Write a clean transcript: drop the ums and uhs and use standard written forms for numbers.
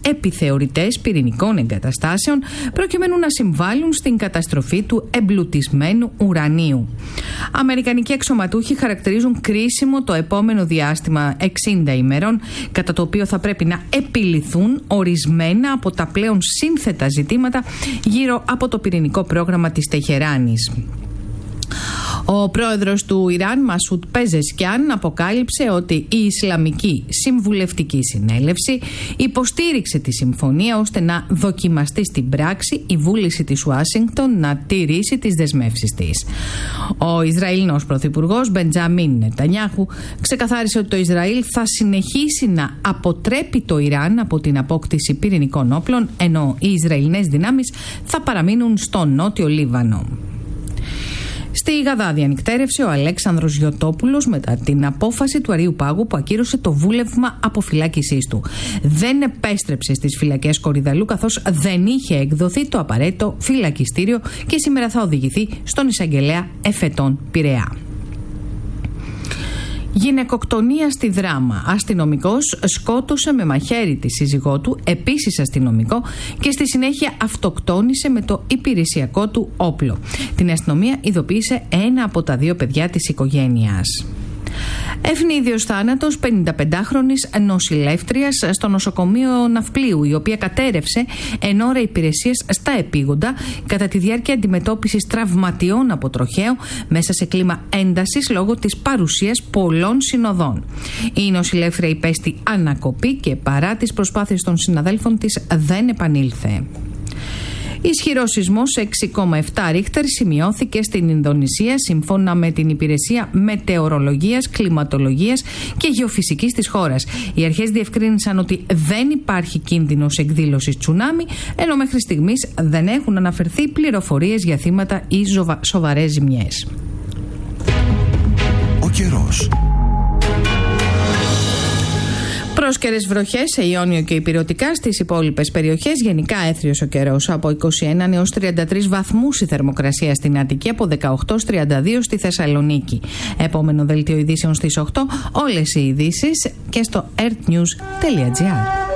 επιθεωρητές πυρηνικών εγκαταστάσεων προκειμένου να συμβάλλουν στην καταστροφή του εμπλουτισμένου ουρανίου. Αμερικανικοί αξιωματούχοι χαρακτηρίζουν κρίσιμο το επόμενο διάστημα 60 ημερών, κατά το οποίο θα πρέπει να επιληθούν ορισμένα από τα πλέον σύνθετα ζητήματα γύρω από το πυρηνικό πρόγραμμα της Τεχεράνης. Ο πρόεδρος του Ιράν, Μασούντ Πεζεσκιάν, αποκάλυψε ότι η Ισλαμική Συμβουλευτική Συνέλευση υποστήριξε τη συμφωνία ώστε να δοκιμαστεί στην πράξη η βούληση της Ουάσιγκτον να τηρήσει τις δεσμεύσεις της. Ο Ισραηλινός πρωθυπουργός Μπεντζαμίν Νετανιάχου ξεκαθάρισε ότι το Ισραήλ θα συνεχίσει να αποτρέπει το Ιράν από την απόκτηση πυρηνικών όπλων, ενώ οι Ισραηλινές δυνάμεις θα παραμείνουν στο νότιο Λίβανο. Στη Γαδά διανυκτέρευσε ο Αλέξανδρος Γιωτόπουλος μετά την απόφαση του Αριού Πάγου που ακύρωσε το βούλευμα αποφυλάκησής του. Δεν επέστρεψε στις φυλακές Κορυδαλού καθώς δεν είχε εκδοθεί το απαραίτητο φυλακιστήριο και σήμερα θα οδηγηθεί στον εισαγγελέα Εφετών Πειραιά. Γυναικοκτονία στη Δράμα. Αστυνομικός σκότωσε με μαχαίρι τη σύζυγό του, επίσης αστυνομικό, και στη συνέχεια αυτοκτόνησε με το υπηρεσιακό του όπλο. Την αστυνομία ειδοποίησε ένα από τα δύο παιδιά της οικογένειας. Ευνίδιος θάνατος 55χρονης νοσηλεύτριας στο νοσοκομείο Ναυπλίου, η οποία κατέρευσε εν ώρα υπηρεσίας στα επίγοντα κατά τη διάρκεια αντιμετώπισης τραυματιών από τροχαίο μέσα σε κλίμα έντασης λόγω της παρουσίας πολλών συνοδών. Η νοσηλεύτρια υπέστη ανακοπή και παρά τις προσπάθειες των συναδέλφων της δεν επανήλθε. Ισχυρός σεισμός 6,7 ρίχτερ σημειώθηκε στην Ινδονησία σύμφωνα με την Υπηρεσία Μετεωρολογίας, Κλιματολογίας και Γεωφυσικής της χώρας. Οι αρχές διευκρίνησαν ότι δεν υπάρχει κίνδυνος εκδήλωσης τσουνάμι, ενώ μέχρι στιγμής δεν έχουν αναφερθεί πληροφορίες για θύματα ή σοβαρές ζημιές. Ο καιρός. Πρόσκαιρες βροχές σε Ιόνιο και Ηπειρωτικά, στις υπόλοιπες περιοχές. Γενικά έθριος ο καιρός. Από 21 έως 33 βαθμούς η θερμοκρασία στην Αττική, από 18 έως 32 στη Θεσσαλονίκη. Επόμενο δελτίο ειδήσεων στις 8. Όλες οι ειδήσεις και στο earthnews.gr.